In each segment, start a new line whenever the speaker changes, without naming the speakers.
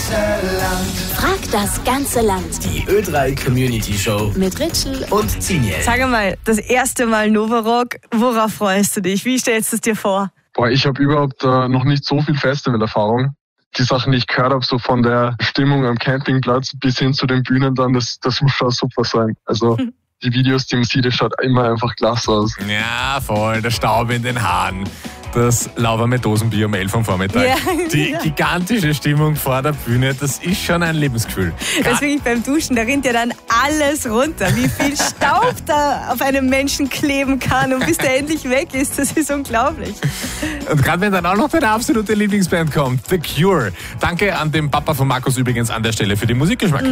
Frag das ganze Land.
Die Ö3 Community Show
Mit Ritschl
und Ziniel.
Sag einmal, das erste Mal Novarock, worauf freust du dich? Wie stellst du es dir vor?
Ich habe überhaupt noch nicht so viel Festivalerfahrung. Die Sachen, die ich gehört habe, so von der Stimmung am Campingplatz bis hin zu den Bühnen dann, das muss schon super sein. Also die Videos, die man sieht, das schaut immer einfach klasse aus.
Ja, voll, der Staub in den Haaren. Das lauwarme Dosenbier um 11 am Vormittag.
Ja,
die gigantische Stimmung vor der Bühne, das ist schon ein Lebensgefühl.
Deswegen beim Duschen, da rinnt ja dann alles runter. Wie viel Staub da auf einem Menschen kleben kann und bis der endlich weg ist, das ist unglaublich.
Und gerade wenn dann auch noch deine absolute Lieblingsband kommt, The Cure. Danke an den Papa von Markus übrigens an der Stelle für den Musikgeschmack.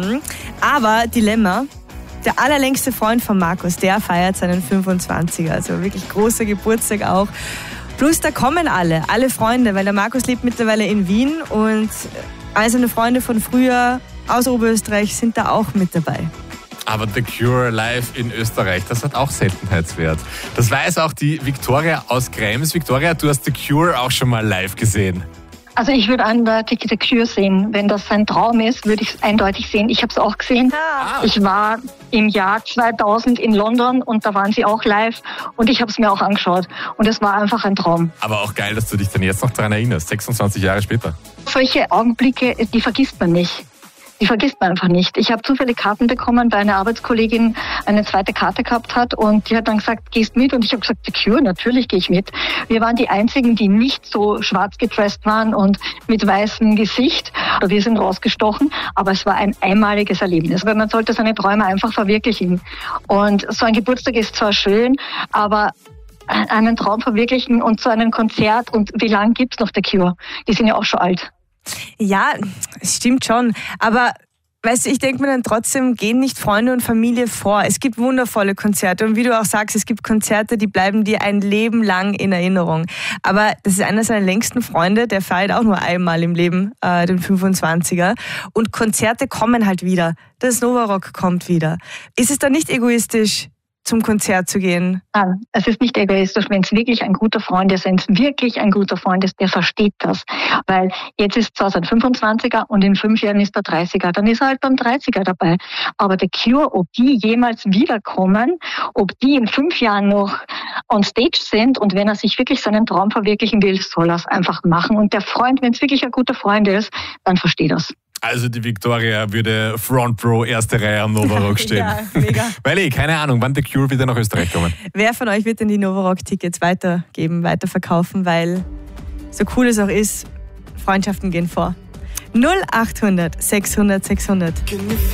Aber Dilemma, der allerlängste Freund von Markus, der feiert seinen 25er, also wirklich großer Geburtstag auch. Plus da kommen alle Freunde, weil der Markus lebt mittlerweile in Wien und all seine Freunde von früher aus Oberösterreich sind da auch mit dabei.
Aber The Cure live in Österreich, das hat auch Seltenheitswert. Das weiß auch die Victoria aus Krems. Victoria, du hast The Cure auch schon mal live gesehen.
Also ich würde eindeutig The Cure sehen. Wenn das sein Traum ist, würde ich es eindeutig sehen. Ich habe es auch gesehen. Ich war im Jahr 2000 in London und da waren sie auch live und ich habe es mir auch angeschaut. Und es war einfach ein Traum.
Aber auch geil, dass du dich dann jetzt noch daran erinnerst, 26 Jahre später.
Solche Augenblicke, die vergisst man nicht. Die vergisst man einfach nicht. Ich habe zufällig Karten bekommen, weil eine Arbeitskollegin eine zweite Karte gehabt hat und die hat dann gesagt, gehst mit? Und ich habe gesagt, The Cure, natürlich gehe ich mit. Wir waren die Einzigen, die nicht so schwarz gedresst waren und mit weißem Gesicht. Wir sind rausgestochen, aber es war ein einmaliges Erlebnis. Weil man sollte seine Träume einfach verwirklichen. Und so ein Geburtstag ist zwar schön, aber einen Traum verwirklichen und so ein Konzert, und wie lange gibt's noch The Cure? Die sind ja auch schon alt.
Ja, es stimmt schon, aber weißt du, ich denke mir dann trotzdem, gehen nicht Freunde und Familie vor. Es gibt wundervolle Konzerte und wie du auch sagst, es gibt Konzerte, die bleiben dir ein Leben lang in Erinnerung. Aber das ist einer seiner längsten Freunde, der feiert auch nur einmal im Leben, den 25er. Und Konzerte kommen halt wieder. Das Novarock kommt wieder. Ist es dann nicht egoistisch, zum Konzert zu gehen?
Nein, es ist nicht egoistisch, wenn es wirklich ein guter Freund ist, wenn es wirklich ein guter Freund ist, der versteht das. Weil jetzt ist zwar sein 25er und in 5 Jahren ist der 30er, dann ist er halt beim 30er dabei. Aber The Cure, ob die jemals wiederkommen, ob die in 5 Jahren noch on stage sind und wenn er sich wirklich seinen Traum verwirklichen will, soll er es einfach machen. Und der Freund, wenn es wirklich ein guter Freund ist, dann versteht er es.
Also die Victoria würde Front Row, erste Reihe am Novarock stehen.
Ja, mega.
Weil keine Ahnung, wann The Cure wieder nach Österreich kommen.
Wer von euch wird denn die Novarock-Tickets weitergeben, weiterverkaufen? Weil so cool es auch ist, Freundschaften gehen vor. 0800 600 600.